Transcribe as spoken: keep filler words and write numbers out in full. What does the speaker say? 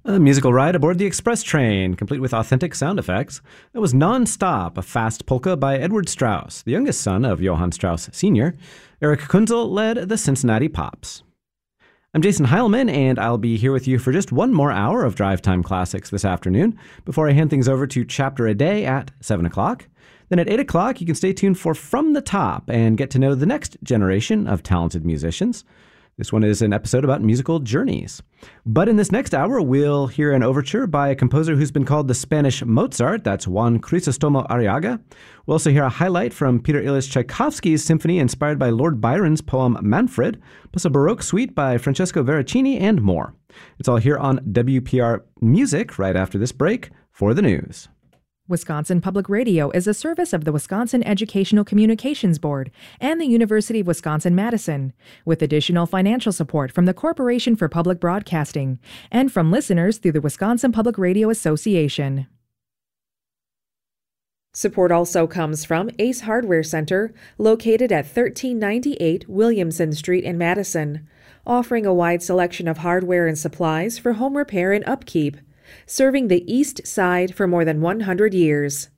A musical ride aboard the express train, complete with authentic sound effects. That was Non-Stop, a fast polka by Edward Strauss, the youngest son of Johann Strauss Senior Eric Kunzel led the Cincinnati Pops. I'm Jason Heilman, and I'll be here with you for just one more hour of Drive Time Classics this afternoon before I hand things over to Chapter a Day at seven o'clock. Then at eight o'clock, you can stay tuned for From the Top and get to know the next generation of talented musicians. This one is an episode about musical journeys. But in this next hour, we'll hear an overture by a composer who's been called the Spanish Mozart. That's Juan Crisostomo Arriaga. We'll also hear a highlight from Peter Ilyich Tchaikovsky's symphony inspired by Lord Byron's poem Manfred, plus a Baroque suite by Francesco Veracini, and more. It's all here on W P R Music right after this break for the news. Wisconsin Public Radio is a service of the Wisconsin Educational Communications Board and the University of Wisconsin-Madison, with additional financial support from the Corporation for Public Broadcasting and from listeners through the Wisconsin Public Radio Association. Support also comes from Ace Hardware Center, located at thirteen ninety-eight Williamson Street in Madison, offering a wide selection of hardware and supplies for home repair and upkeep, serving the East Side for more than one hundred years.